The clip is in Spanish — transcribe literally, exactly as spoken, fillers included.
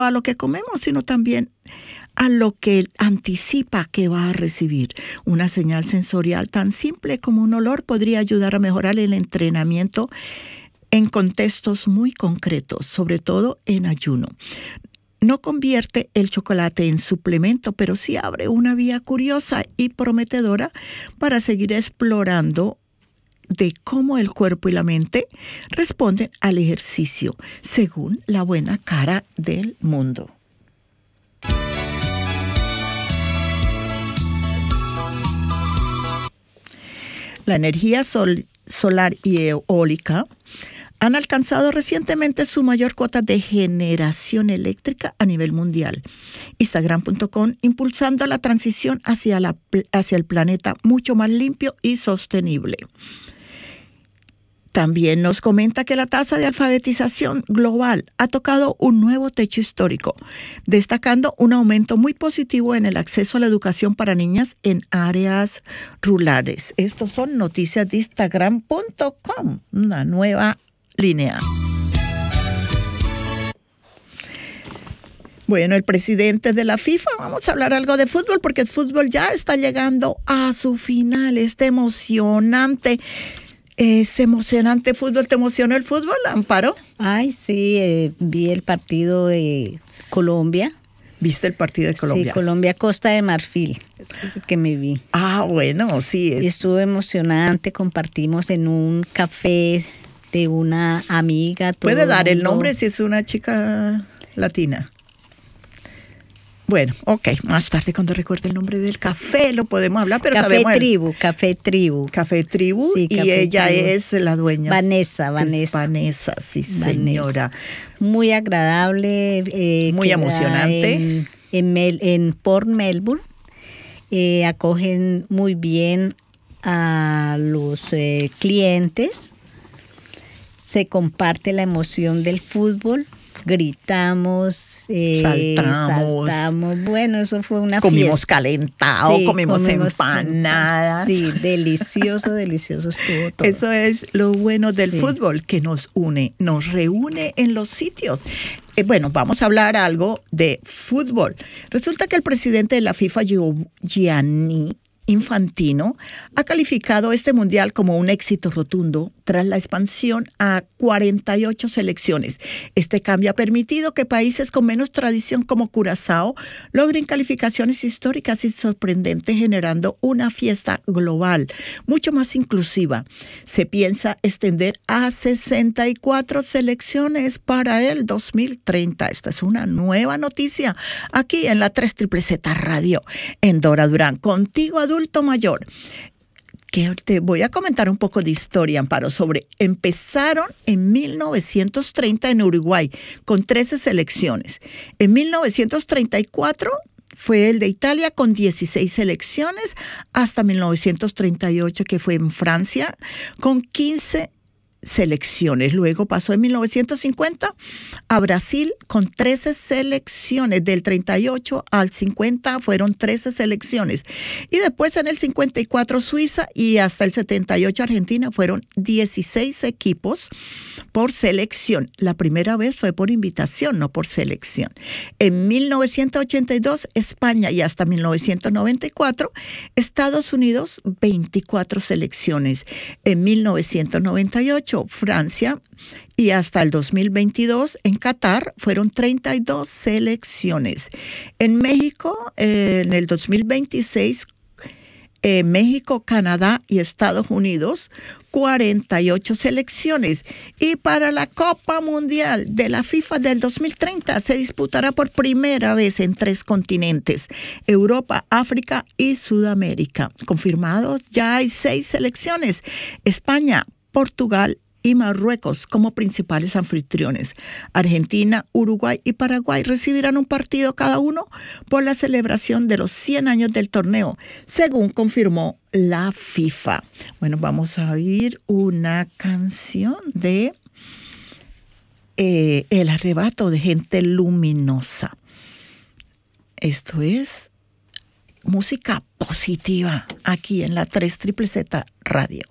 a lo que comemos, sino también a lo que anticipa que va a recibir. Una señal sensorial tan simple como un olor podría ayudar a mejorar el entrenamiento en contextos muy concretos, sobre todo en ayuno. No convierte el chocolate en suplemento, pero sí abre una vía curiosa y prometedora para seguir explorando de cómo el cuerpo y la mente responden al ejercicio, según la buena cara del mundo. La energía sol, solar y eólica han alcanzado recientemente su mayor cuota de generación eléctrica a nivel mundial. Instagram punto com impulsando la transición hacia, la, hacia el planeta mucho más limpio y sostenible. También nos comenta que la tasa de alfabetización global ha tocado un nuevo techo histórico, destacando un aumento muy positivo en el acceso a la educación para niñas en áreas rurales. Estos son noticias de Instagram punto com, una nueva línea. Bueno, el presidente de la FIFA, vamos a hablar algo de fútbol, porque el fútbol ya está llegando a su final. Está emocionante. Es emocionante fútbol. ¿Te emocionó el fútbol, Amparo? Ay, sí, eh, vi el partido de Colombia. ¿Viste el partido de Colombia? Sí, Colombia-Costa de Marfil, que me vi. Ah, bueno, sí. Es... Estuvo emocionante, compartimos en un café de una amiga. ¿Puede dar el nombre si es una chica latina? Bueno, ok, más tarde cuando recuerde el nombre del café lo podemos hablar, pero Café sabemos... Tribu, el... Café Tribu. Café Tribu, sí, y Café ella Tribu. Es la dueña. Vanessa, Vanessa. Vanessa, sí, Vanessa. Señora. Muy agradable. Eh, Muy emocionante. En, en, Mel, en Port Melbourne. Eh, acogen muy bien a los eh, clientes. Se comparte la emoción del fútbol. Gritamos, eh, saltamos. saltamos. Bueno, eso fue una comimos fiesta. calentado, sí, comimos, comimos empanadas. Sí, delicioso, delicioso estuvo todo. Eso es lo bueno del sí. fútbol, que nos une, nos reúne en los sitios. Eh, bueno, vamos a hablar algo de fútbol. Resulta que el presidente de la FIFA, Gianni Infantino, ha calificado este mundial como un éxito rotundo tras la expansión a cuarenta y ocho selecciones. Este cambio ha permitido que países con menos tradición como Curazao logren calificaciones históricas y sorprendentes, generando una fiesta global mucho más inclusiva. Se piensa extender a sesenta y cuatro selecciones para el dos mil treinta. Esta es una nueva noticia aquí en la tres Z Z Radio, en Dora Durán. Contigo, adulto mayor. Que te voy a comentar un poco de historia, Amparo, sobre, empezaron en mil novecientos treinta en Uruguay con trece selecciones. En mil novecientos treinta y cuatro fue el de Italia con dieciséis selecciones, hasta mil novecientos treinta y ocho que fue en Francia con quince selecciones. Luego pasó en mil novecientos cincuenta a Brasil con trece selecciones. Del treinta y ocho al cincuenta fueron trece selecciones. Y después en el cincuenta y cuatro Suiza, y hasta el setenta y ocho Argentina fueron dieciséis equipos por selección. La primera vez fue por invitación, no por selección. En mil novecientos ochenta y dos España, y hasta mil novecientos noventa y cuatro Estados Unidos, veinticuatro selecciones. En mil novecientos noventa y ocho Francia, y hasta el dos mil veintidós en Qatar fueron treinta y dos selecciones. En México, eh, en el dos mil veintiséis, eh, México, Canadá y Estados Unidos, cuarenta y ocho selecciones. Y para la Copa Mundial de la FIFA del dos mil treinta se disputará por primera vez en tres continentes: Europa, África y Sudamérica. Confirmados ya hay seis selecciones: España, Portugal y Marruecos como principales anfitriones. Argentina, Uruguay y Paraguay recibirán un partido cada uno por la celebración de los cien años del torneo, según confirmó la FIFA. Bueno, vamos a oír una canción de eh, El arrebato de Gente Luminosa. Esto es música positiva aquí en la tres Z Z Z Radio.